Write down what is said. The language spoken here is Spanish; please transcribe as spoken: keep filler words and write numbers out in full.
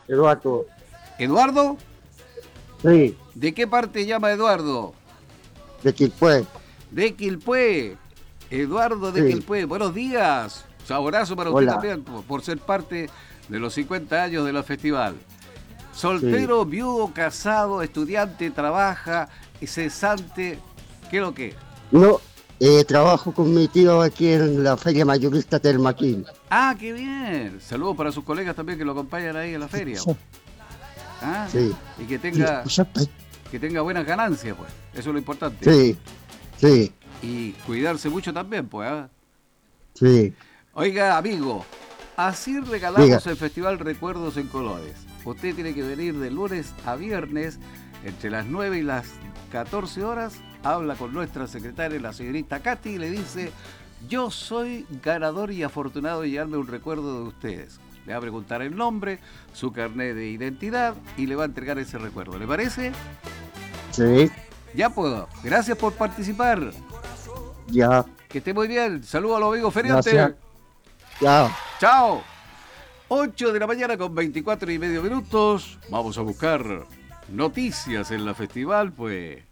Eduardo. ¿Eduardo? Sí, ¿De qué parte llama Eduardo? de Quilpué. De Quilpué. Eduardo de Sí, Quilpué. Buenos días. Abrazo para usted hola. también por, por ser parte de los cincuenta años de la festival. Sí. Soltero, viudo, casado, estudiante, trabaja, cesante. ¿Qué es lo que? No, eh, trabajo con mi tío aquí en la Feria Mayorista Telmaquín. Ah, qué bien. Saludos para sus colegas también que lo acompañan ahí en la feria. ¿Ah? Sí, Y que sí, tenga, que tenga buenas ganancias, pues. Eso es lo importante. sí, sí, Y cuidarse mucho también, pues. ¿Ah? sí. Oiga, amigo, así Diga, regalamos el Festival Recuerdos en Colores. Usted tiene que venir de lunes a viernes entre las nueve y las catorce horas. Habla con nuestra secretaria, la señorita Katy, y le dice: yo soy ganador y afortunado de llevarme un recuerdo de ustedes. Le va a preguntar el nombre, su carnet de identidad y le va a entregar ese recuerdo. ¿Le parece? sí, Ya puedo. Gracias por participar. ya, Que esté muy bien. Saludos a los amigos gracias, feriantes. ya. Chao. ocho de la mañana con veinticuatro y medio minutos. Vamos a buscar noticias en la festival, pues.